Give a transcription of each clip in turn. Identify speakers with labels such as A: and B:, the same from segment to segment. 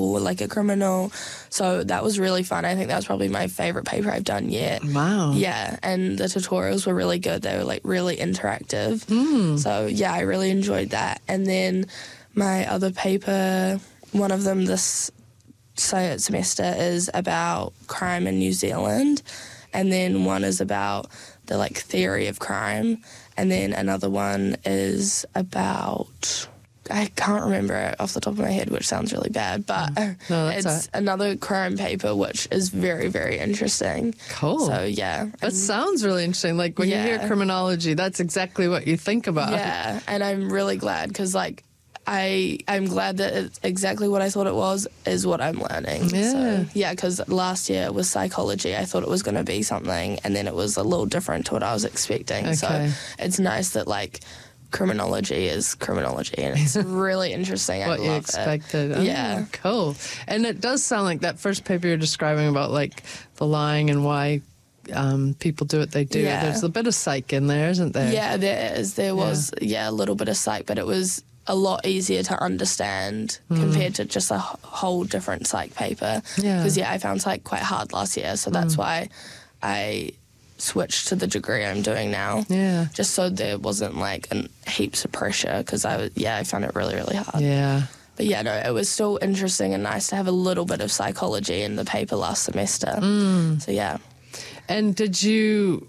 A: legal, like a criminal. So that was really fun. I think that was probably my favourite paper I've done yet.
B: Wow.
A: Yeah, and the tutorials were really good. They were like really interactive. So yeah, I really enjoyed that. And then my other paper, one of them this semester is about crime in New Zealand, and then one is about the like theory of crime, and then another one is about, I can't remember it off the top of my head, which sounds really bad, but it's another crime paper, which is very, very interesting.
B: Cool.
A: So, yeah.
B: That sounds really interesting. Like, when you hear criminology, that's exactly what you think about.
A: Yeah, and I'm really glad because, like, I'm glad that it's exactly what I thought it was is what I'm learning.
B: Yeah.
A: So, yeah, because last year it was psychology. I thought it was going to be something, and then it was a little different to what I was expecting.
B: Okay.
A: So it's nice that, like, criminology is criminology, and it's really interesting.
B: What you expected.
A: Oh, yeah.
B: Cool. And it does sound like that first paper you're describing about, like, the lying and why people do what they do.
A: Yeah.
B: There's a bit of psych in there, isn't there?
A: Yeah, there is. There was, a little bit of psych, but it was a lot easier to understand compared to just a whole different psych paper. Because, I found psych quite hard last year, so that's why I switched to the degree I'm doing now.
B: Yeah.
A: Just so there wasn't, like, heaps of pressure, because I found it really, really hard.
B: Yeah.
A: But, yeah, no, it was still interesting and nice to have a little bit of psychology in the paper last semester. So, yeah.
B: And did you...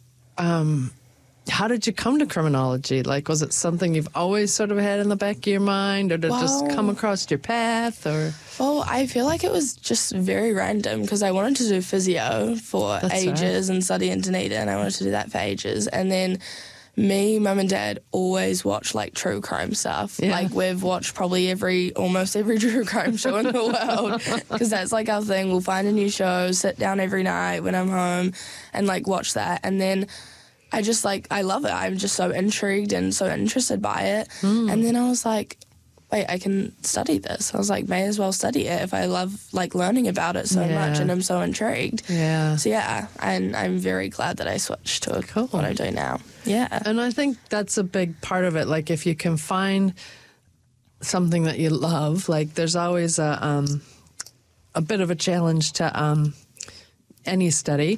B: how did you come to criminology? Like, was it something you've always sort of had in the back of your mind, or did it just come across your path, or?
A: Well, I feel like it was just very random because I wanted to do physio for ages and study in Dunedin, and I wanted to do that for ages. And then me, Mum and Dad always watch, like, true crime stuff.
B: Yeah.
A: Like, we've watched probably almost every true crime show in the world because that's, like, our thing. We'll find a new show, sit down every night when I'm home and, like, watch that. And then I just, like, I love it. I'm just so intrigued and so interested by it. And then I was like, wait, I can study this. I was like, may as well study it if I love, like, learning about it so much and I'm so intrigued.
B: Yeah.
A: So, yeah, and I'm very glad that I switched to what I do now. Yeah.
B: And I think that's a big part of it. Like, if you can find something that you love, like, there's always a bit of a challenge to any study.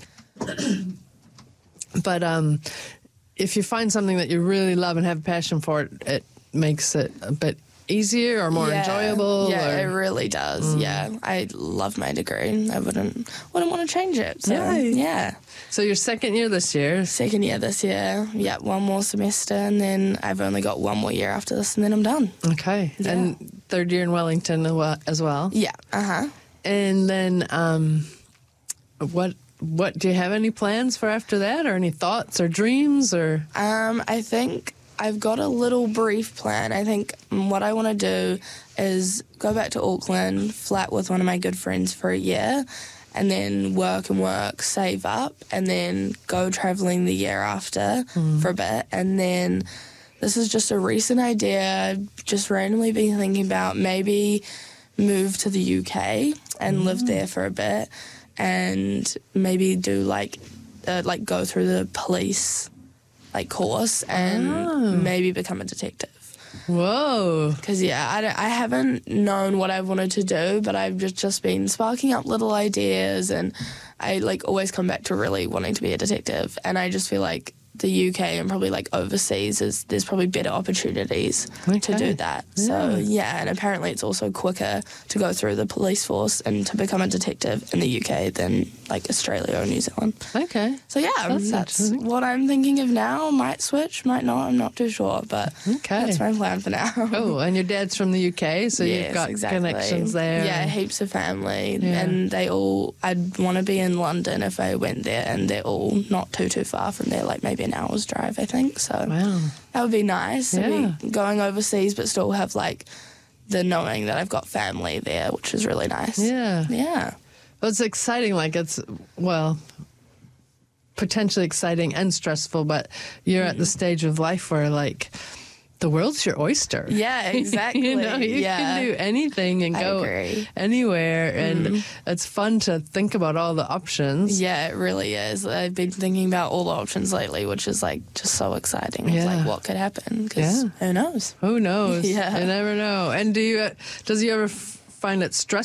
B: But if you find something that you really love and have a passion for it, it makes it a bit easier or more enjoyable.
A: Yeah, it really does. Yeah, I love my degree. I wouldn't want to change it. So, yeah.
B: So your second year this year?
A: Second year this year. Yeah, one more semester, and then I've only got one more year after this, and then I'm done.
B: Okay. Yeah. And third year in Wellington as well?
A: Yeah.
B: And then what do you have any plans for after that, or any thoughts or dreams, or?
A: I think I've got a little brief plan. I think what I want to do is go back to Auckland, flat with one of my good friends for a year, and then work, save up, and then go travelling the year after for a bit. And then this is just a recent idea I've just randomly been thinking about, maybe move to the UK and live there for a bit, and maybe do like go through the police like course and maybe become a detective.
B: Whoa.
A: Because, I haven't known what I've wanted to do, but I've just been sparking up little ideas, and I, like, always come back to really wanting to be a detective. And I just feel like the UK and probably, like, overseas there's probably better opportunities to do that. So, and apparently it's also quicker to go through the police force and to become a detective in the UK than, like, Australia or New Zealand.
B: Okay.
A: So, that's what I'm thinking of now. Might switch, might not. I'm not too sure, but that's my plan for now.
B: Oh, and your dad's from the UK, so you've got connections there.
A: Yeah, heaps of family, and I'd want to be in London if I went there, and they're all not too far from there, like maybe an hour's drive, I think. So that would be nice. To be going overseas, but still have, like, the knowing that I've got family there, which is really nice. Yeah.
B: Well, it's exciting. Like, it's, potentially exciting and stressful, but you're at the stage of life where, like, the world's your oyster.
A: Yeah, exactly.
B: You can do anything and go anywhere, and it's fun to think about all the options.
A: Yeah, it really is. I've been thinking about all the options lately, which is, like, just so exciting.
B: Yeah.
A: Like, what could happen? Because who knows?
B: Who knows?
A: Yeah.
B: You never know. And does you ever find it stressful